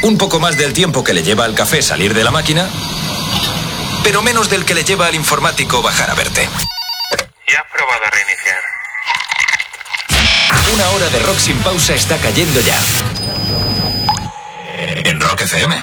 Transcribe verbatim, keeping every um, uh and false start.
Un poco más del tiempo que le lleva al café salir de la máquina, pero menos del que le lleva al informático bajar a verte. Ya has probado a reiniciar. Una hora de rock sin pausa está cayendo ya. En Rock F M.